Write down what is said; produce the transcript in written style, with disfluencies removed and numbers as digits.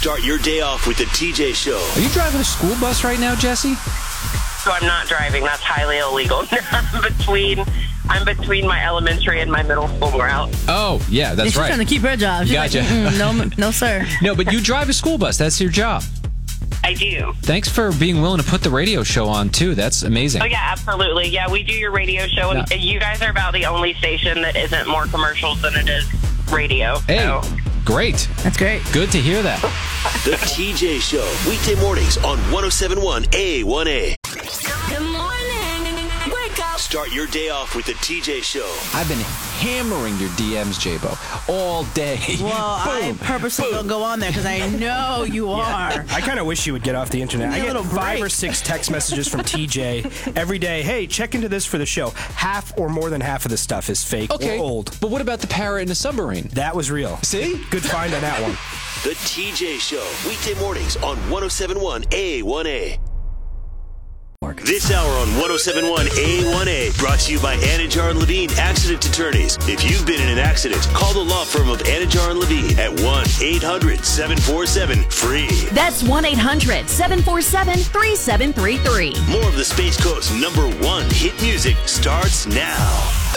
Start your day off with the TJ Show. Are you driving a school bus right now, Jesse? So I'm not driving. That's highly illegal. I'm between my elementary and my middle school route. Oh, yeah, that's She's right. trying to keep her job. She's Gotcha. like, no, sir. No, but you drive a school bus. That's your job. I do. Thanks for being willing to put the radio show on, too. That's amazing. Oh, yeah, absolutely. Yeah, we do your radio show, and you guys are about the only station that isn't more commercials than it is radio. Hey, so. great. That's great. Good to hear that. The TJ Show. Weekday mornings on 107.1 A1A. Good morning. Wake up. Start your day off with the TJ Show. I've been hammering your DMs, J-Bo, all day. Well, I purposely don't go on there because I know you are. I kind of wish you would get off the internet. I get 5 or 6 text messages from TJ every day. Hey, check into this for the show. Half or more than half of the stuff is fake or old. But what about the parrot in the submarine? That was real. See? Good find on that one. The TJ Show. Weekday mornings on 107.1 A1A. This hour on 107.1 A1A brought to you by Anajar and Levine Accident Attorneys. If you've been in an accident, call the law firm of Anajar and Levine at 1-800-747-FREE. That's 1-800-747-3733. More of the Space Coast's #1 hit music starts now.